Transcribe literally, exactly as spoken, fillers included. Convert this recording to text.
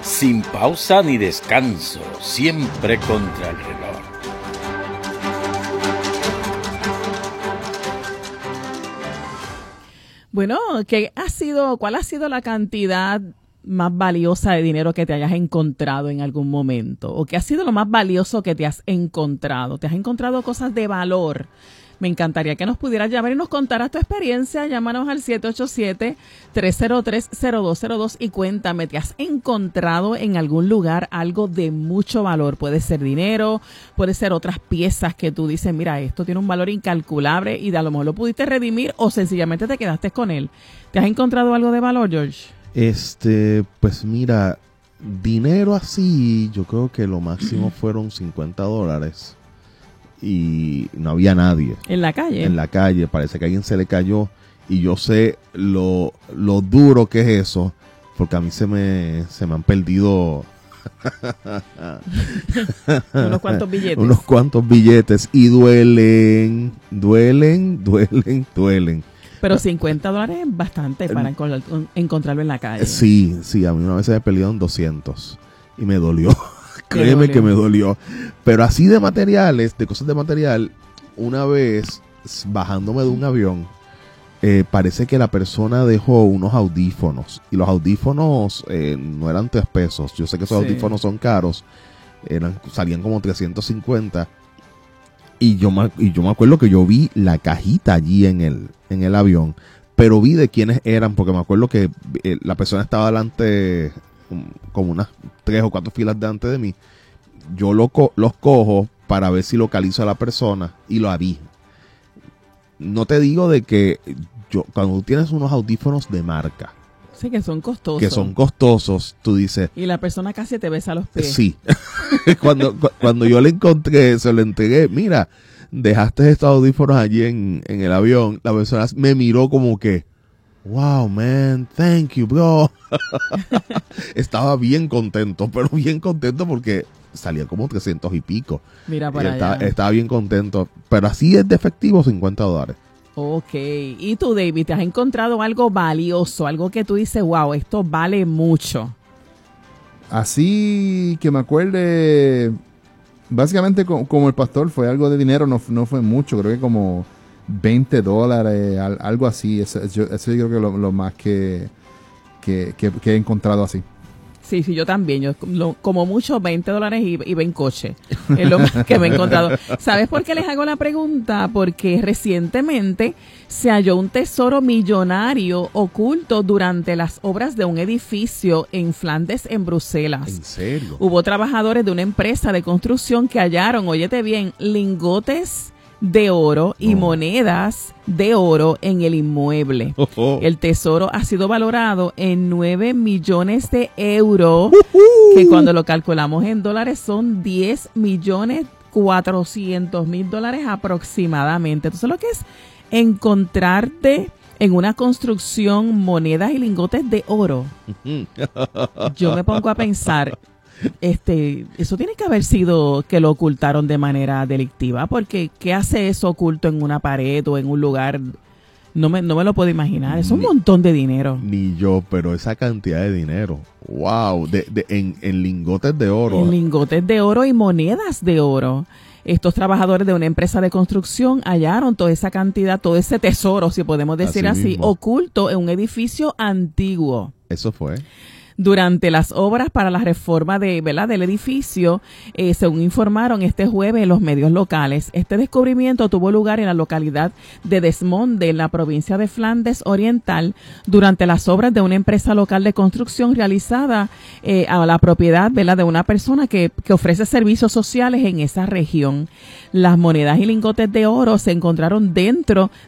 Sin pausa ni descanso, siempre contra el reloj. Bueno, ¿qué ha sido, ¿cuál ha sido la cantidad más valiosa de dinero que te hayas encontrado en algún momento? ¿O qué ha sido lo más valioso que te has encontrado? ¿Te has encontrado cosas de valor? Me encantaría que nos pudieras llamar y nos contaras tu experiencia. Llámanos al siete ocho siete, tres cero tres, cero dos cero dos y cuéntame, ¿te has encontrado en algún lugar algo de mucho valor? Puede ser dinero, puede ser otras piezas que tú dices, mira, esto tiene un valor incalculable y de a lo mejor lo pudiste redimir o sencillamente te quedaste con él. ¿Te has encontrado algo de valor, George? Este, pues mira, dinero así, yo creo que lo máximo fueron cincuenta dólares. Y no había nadie. ¿En la calle? En la calle, parece que a alguien se le cayó. Y yo sé lo, lo duro que es eso, porque a mí se me, se me han perdido unos cuantos billetes. Unos cuantos billetes y duelen, duelen, duelen, duelen. Pero cincuenta dólares es bastante para encontrarlo en la calle. Sí, sí, a mí una vez se me perdieron doscientos y me dolió. Créeme que me dolió. Pero así de materiales, de cosas de material, una vez bajándome de un avión, eh, parece que la persona dejó unos audífonos. Y los audífonos eh, no eran tres pesos. Yo sé que esos sí. audífonos son caros. Eran, salían como trescientos cincuenta. Y yo, me, y yo me acuerdo que yo vi la cajita allí en el, en el avión. Pero vi de quiénes eran, porque me acuerdo que eh, la persona estaba delante, como unas tres o cuatro filas delante de mí. Yo lo co- los cojo para ver si localizo a la persona y lo vi. No te digo de que yo cuando tú tienes unos audífonos de marca, sí, que son costosos, que son costosos, tú dices, y la persona casi te besa los pies. Sí. cuando cu- cuando yo le encontré, se lo entregué, mira, dejaste estos audífonos allí en, en el avión. La persona me miró como que, wow, man, thank you, bro. Estaba bien contento, pero bien contento porque salía como trescientos y pico. Mira para allá. Estaba, estaba bien contento, pero así es de efectivo, cincuenta dólares. Ok. ¿Y tú, David, te has encontrado algo valioso, algo que tú dices, wow, esto vale mucho? Así que me acuerde, básicamente como, como el pastor, fue algo de dinero, no, no fue mucho, creo que como veinte dólares, al, algo así. Eso, yo, eso yo creo que lo, lo más que, que, que, que he encontrado así. Sí, sí, yo también. Yo lo, como mucho veinte dólares y, y ven coche. Es lo más que me he encontrado. ¿Sabes por qué les hago la pregunta? Porque recientemente se halló un tesoro millonario oculto durante las obras de un edificio en Flandes, en Bruselas. ¿En serio? Hubo trabajadores de una empresa de construcción que hallaron, óyete bien, lingotes de oro y oh. monedas de oro en el inmueble. Oh, oh. El tesoro ha sido valorado en nueve millones de euros, uh-huh. que cuando lo calculamos en dólares son diez millones cuatrocientos mil dólares aproximadamente. Entonces lo que es encontrarte en una construcción monedas y lingotes de oro. Yo me pongo a pensar, Este, eso tiene que haber sido que lo ocultaron de manera delictiva, porque ¿qué hace eso oculto en una pared o en un lugar? No me, no me lo puedo imaginar. Es un ni, montón de dinero. Ni yo, pero esa cantidad de dinero. Wow, de, de, en, en lingotes de oro. En lingotes de oro y monedas de oro. Estos trabajadores de una empresa de construcción hallaron toda esa cantidad, todo ese tesoro, si podemos decir así, así oculto en un edificio antiguo. Eso fue. Durante las obras para la reforma de, ¿verdad? del edificio, eh, según informaron este jueves los medios locales, este descubrimiento tuvo lugar en la localidad de Desmonde, en la provincia de Flandes Oriental, durante las obras de una empresa local de construcción realizada eh, a la propiedad, ¿verdad? de una persona que, que ofrece servicios sociales en esa región. Las monedas y lingotes de oro se encontraron dentro